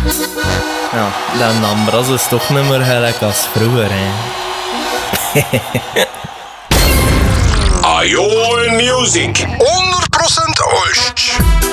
Ja, dann Nummer, also ist doch nicht mehr hell als früher. Ajol Music 100% Ost.